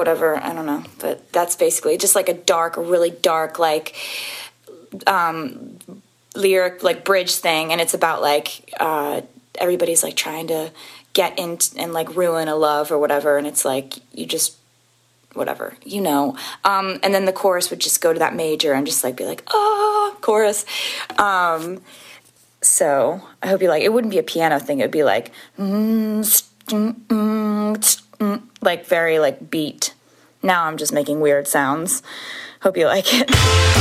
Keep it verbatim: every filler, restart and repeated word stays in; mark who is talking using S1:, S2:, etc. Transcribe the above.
S1: whatever. I don't know. But that's basically just like a dark, really dark, like, um, lyric, like bridge thing. And it's about like, uh, everybody's like trying to get in and like ruin a love or whatever. And it's like, you just, whatever, you know. Um, and then the chorus would just go to that major and just like be like, oh, chorus. Um, so I hope you like, it wouldn't be a piano thing. It would be like, mm, mm, mm, mm, like very like beat. Now I'm just making weird sounds. Hope you like it.